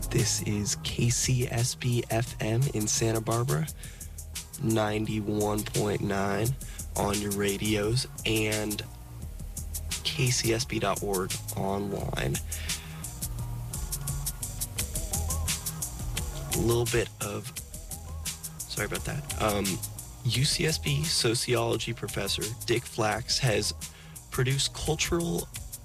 This is KCSB FM in Santa Barbara, 91.9 on your radios, and kcsb.org online. A little bit of, sorry about that. UCSB sociology professor Dick Flax has produced culture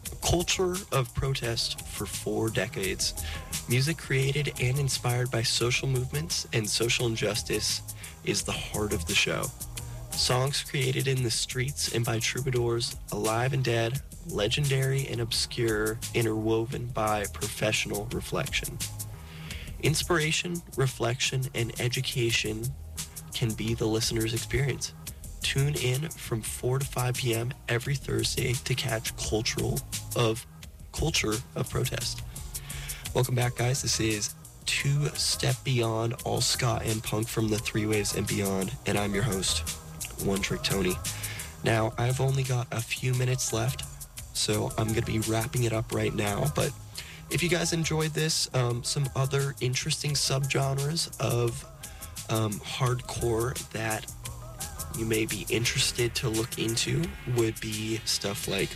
of protest for 4 decades. Music created and inspired by social movements and social injustice is the heart of the show. Songs created in the streets and by troubadours, alive and dead, legendary and obscure, interwoven by professional reflection. Inspiration, reflection, and education can be the listener's experience. Tune in from 4 to 5 p.m. every Thursday to catch culture of protest. Welcome back, guys. This is Two Step Beyond, all ska and punk from the Three Waves and beyond, and I'm your host, One Trick Tony. Now, I've only got a few minutes left, so I'm going to be wrapping it up right now, but if you guys enjoyed this, some other interesting subgenres of hardcore that you may be interested to look into would be stuff like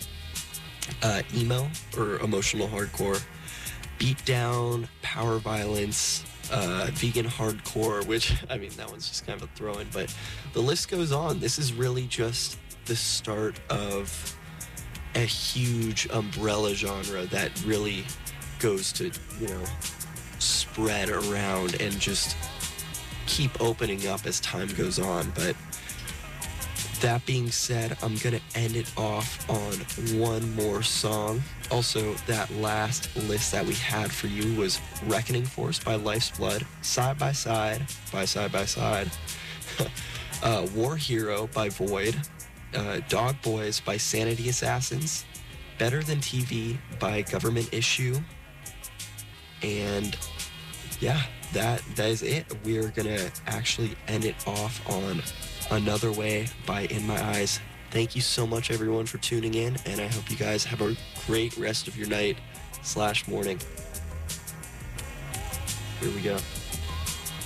emo or emotional hardcore, beatdown, power violence, vegan hardcore, which, I mean, that one's just kind of a throw-in, but the list goes on. This is really just the start of a huge umbrella genre that really goes to, spread around and just keep opening up as time goes on. But that being said, I'm gonna end it off on one more song. Also, that last list that we had for you was Reckoning Force by Life's Blood, Side by Side by Side by Side, War Hero by Void, Dog Boys by Sanity Assassins, Better Than TV by Government Issue, and yeah, that is it. We're gonna actually end it off on Another Way by In My Eyes. Thank you so much, everyone, for tuning in, and I hope you guys have a great rest of your night / morning. Here we go.